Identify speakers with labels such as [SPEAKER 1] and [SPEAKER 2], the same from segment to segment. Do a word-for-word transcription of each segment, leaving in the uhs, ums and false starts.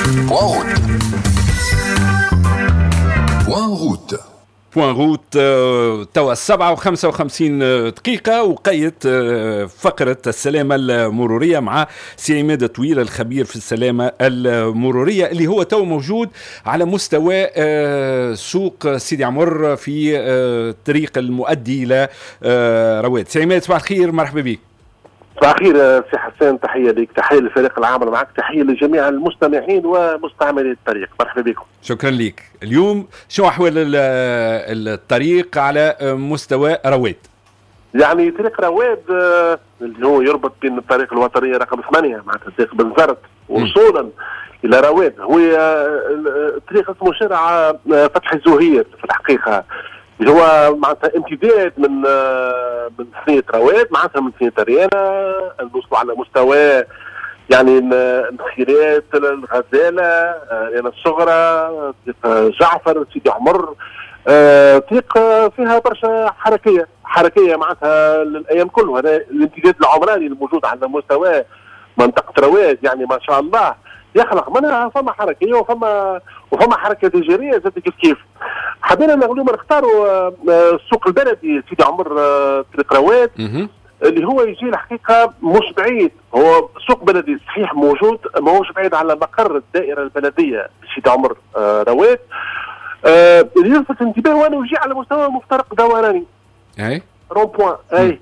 [SPEAKER 1] بوان روت.
[SPEAKER 2] بوان روت توا السبعة وخمسة وخمسين دقيقة، وقيت فقرة السلامة المرورية مع سي عماد طويل الخبير في السلامة المرورية، اللي هو تو موجود على مستوى سوق سيدي عمر في الطريق المؤدي إلى رواد. سي عماد صباح الخير، مرحبا بك.
[SPEAKER 3] صباح الخير سي حسان، تحية لك، تحية لفريق العمل معك، تحية لجميع المستمعين ومستعملي الطريق، مرحبا بكم.
[SPEAKER 2] شكرا لك. اليوم شو أحوال الطريق على مستوى رواد؟
[SPEAKER 3] يعني طريق رواد اللي هو يربط بين الطريق الوطنية رقم ثمانية معناتها طريق بنزرت وصولا إلى رواد، هو طريق اسمه شارع فتحي الزهير في الحقيقة، اللي هو معناتها امتداد من من ثنية رواد، معناتها من ثنية ريانا نوصلوا على مستوى يعني الخيرات، الغزالة، ريانا الصغرى، طريق جعفر، سيدي عمر، طريق فيها برشا حركية حركية معناتها للأيام كلها. هذا الامتداد العمراني الموجود على مستوى منطقة رواد يعني ما شاء الله يخلق منها فما حركية وفما وفما حركة تجارية زاد كيف كيف. حبينا اليوم نختاروا السوق البلدي سيدي عمر طريق رواد اللي هو يجي الحقيقة مش بعيد، هو سوق بلدي صحيح موجود، ما هوش بعيد على مقر الدائرة البلدية سيدي عمر رواد. اللي يلفت انتباه وانا يجي على مستوى مفترق دوراني
[SPEAKER 2] اي
[SPEAKER 3] رون بوان اي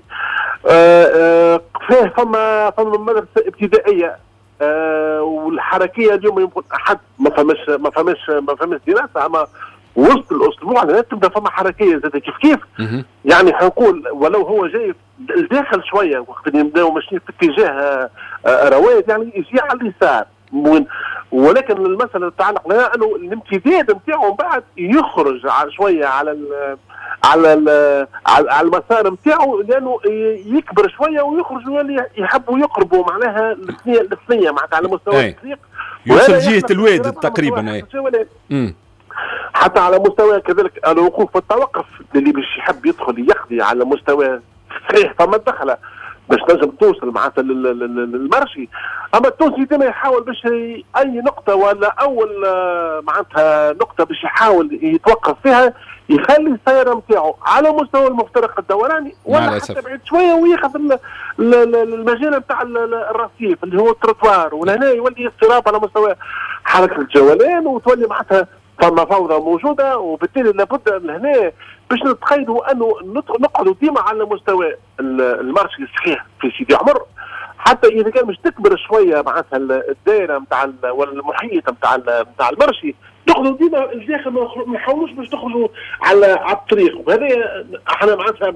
[SPEAKER 3] فيه فما فما مدرسة ابتدائية أه والحركيه اليوم يمكن احد ما فماش ما فماش ما فماش دراسه، اما وسط الاسبوع لا تبدا فما حركيه زاد كيف كيف. يعني حنقول ولو هو جاي الداخل شويه وقت اللي نبداو ماشيين في اتجاه رواد يعني يجي على اليسار، ولكن المساله تتعلق لها انه الامتداد نتاعو من بعد يخرج على شويه على ال على ال على المسار نتاعو، لانه يكبر شويه ويخرج ويولي يحبوا يقربوا معناها الثنيه الثنيه معناتها على مستوى الطريق،
[SPEAKER 2] يوصل جهه الواد تقريبا. اي
[SPEAKER 3] حتى على مستوى كذلك الوقوف والتوقف اللي باش يحب يدخل يقضي على مستوى صحيح فما دخله باش نجم توصل معناتها للمرشي، اما التونسي ديما يحاول باش اي نقطه ولا اول معناتها نقطه باش يحاول يتوقف فيها يخلي السياره نتاعو على مستوى المفترق الدوراني ولا حتى بعيد شويه وياخذ المجال نتاع الرصيف اللي هو التروتوار، ولهنا يولي اضطراب على مستوى حركه الجولان وتولي معناتها فما فوضى موجوده، وبالتالي لابد لهنا باش نتخيلوا انه نقعدوا ديما على مستوى المارشي الصحيح في سيدي عمر، حتى اذا كان مش تكبر شويه معناتها الدائره نتاع ولا المحيط نتاع نتاع المرشي تاخذوا ديما الداخل، ما نحاولوش باش تخرجوا على على الطريق. وهذا احنا معناتها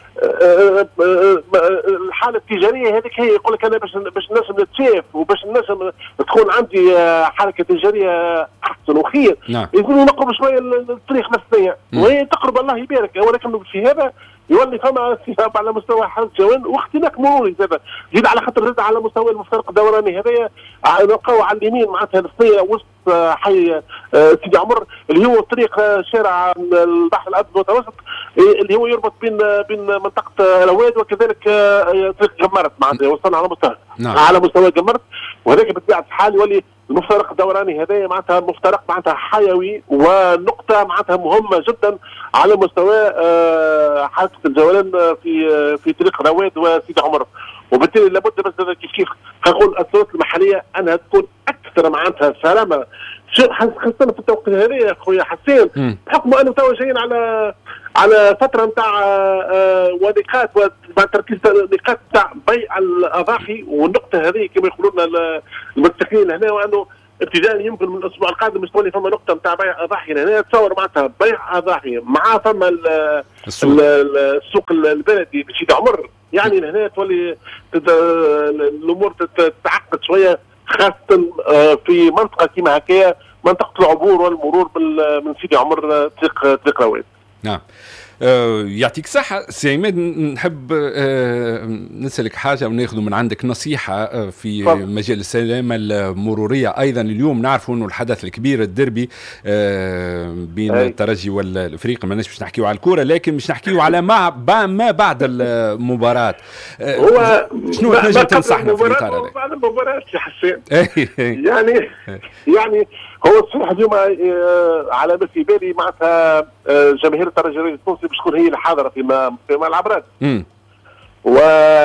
[SPEAKER 3] الحاله التجاريه هذيك هي يقول لك انا باش باش الناس نتشاف وباش الناس تكون عندي حركه تجاريه احسن وخير يقولوا نقرب شويه الطريق نفسيا وهي تقرب الله يبارك، ولكن في هذا يولي فما استجابه على مستوى حركه الجوان واختلاف مروري زاد زيد على خاطر زاد على مستوى المفترق الدوراني هذايا نلقاو على اليمين معناتها الثنيه وسط حي سيدي عمر اللي هو طريق شارع البحر الابيض المتوسط اللي هو يربط بين بين منطقه رواد وكذلك طريق جمرت معناتها وصلنا على مستوى نعم. على مستوى جمرت، وهذاك بطبيعه الحال يولي المفترق الدوراني هذايا معناتها مفترق معناتها حيوي ونقطه معناتها مهمه جدا على مستوى حركه الجولان في في طريق رواد وسيدي عمر، وبالتالي لابد بس كيف كيف نقول السلطات المحليه انها تكون اكثر معناتها سلامه خاصه في التوقيت هذا يا خويا حسين، بحكم انه تو جايين على على فتره نتاع ونقاط وتركيز نقاط نتاع بيع الاضاحي، والنقطه هذه كما يقولوا لنا المتفقين هنا وانه ابتداء يمكن من الاسبوع القادم مش تولي فما نقطه نتاع بيع اضاحي هنا، تصور معناتها بيع اضاحي مع فما السوق, السوق البلدي بسيدي عمر، يعني هنا تولي الامور تتعقد شويه خاصه في منطقه كما هكايا منطقه العبور والمرور من سيدي عمر طريق طريق رواد.
[SPEAKER 2] نعم. آه يعطيك صحة سي عماد. نحب آه نسألك حاجة وناخذ من عندك نصيحة آه في فضل. مجال السلامة المرورية أيضا. اليوم نعرفوا أنه الحدث الكبير الدربي آه بين أي. الترجي والفريق، ما مش نحكيو على الكورة لكن مش نحكيو على ما ما بعد المباراة. آه هو شنو تنجم تنصحنا في الإطار هذا؟
[SPEAKER 3] بعد المباراة يا حسين يعني يعني هو الصراحة اليوم على ما في بالي معناتها جماهير الترجي التونسي باش تكون هي اللي حاضرة في في ملعب راد و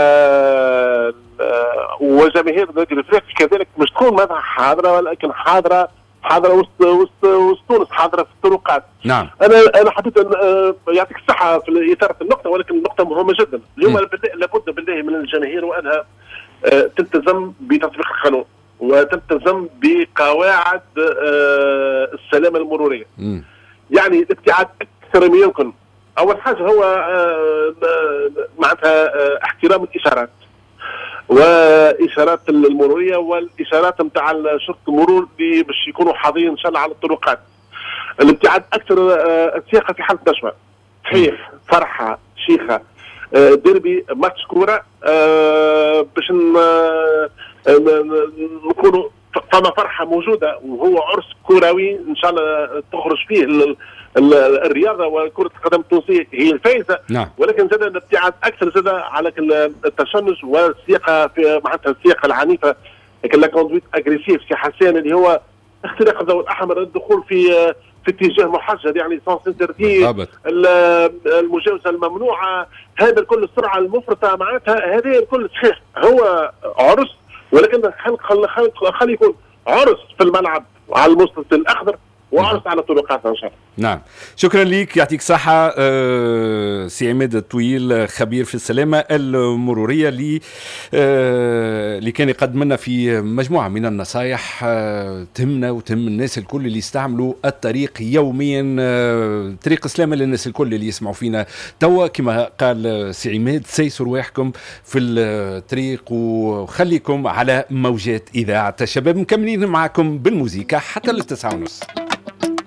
[SPEAKER 3] وجماهير النادي الافريقي كذلك مش تكون مثلا حاضرة، ولكن حاضرة حاضرة وسط وسط وسط تونس، حاضرة في الطرقات.
[SPEAKER 2] نعم.
[SPEAKER 3] أنا أنا حبيت أن يعطيك الصحة في إثارة النقطة، ولكن النقطة مهمة جدا. اليوم لابد بالله من الجماهير وأنها تلتزم بتطبيق القانون وتلتزم بقواعد السلامة المرورية. م. يعني الابتعاد أكثر ما يمكن. أول حاجة هو معناتها احترام الإشارات وإشارات المرورية والإشارات نتاع شرطة المرور اللي باش يكونوا حاضرين إن شاء الله على الطرقات. الابتعاد أكثر السياقة في حالة نشوة صحيح فرحة شيخة ديربي ماتش كورة باش نكونوا فما فرحة موجودة وهو عرس كروي إن شاء الله تخرج فيه الرياضة وكرة القدم التونسية هي الفائزة.
[SPEAKER 2] نعم.
[SPEAKER 3] ولكن زاد الابتعاد أكثر زاد على التشنج والسياقة في معناتها السياقة العنيفة لا كوندويت أجريسيف سي حسان اللي هو اختراق الضوء الأحمر، الدخول في في اتجاه محجر يعني سانس انتردي، المجاوزة الممنوعة، هذا الكل السرعة المفرطة معناتها هذه الكل صحيح هو عرس، ولكن خلي خل خل يكون عرس في الملعب على المستوى الأخضر وعرس على طرقاتنا ان شاء الله.
[SPEAKER 2] نعم، شكرا لك يعطيك صحة. أه سي عماد الطويل خبير في السلامة المرورية اللي أه اللي كان يقدم لنا في مجموعة من النصائح أه تهمنا وتهم الناس الكل اللي يستعملوا الطريق يوميا. أه طريق السلامة للناس الكل اللي يسمعوا فينا توا كما قال سي عماد، سيسوا رواحكم في الطريق وخليكم على موجات إذاعة الشباب. مكملين معكم بالموسيقى حتى للتسعة ونص.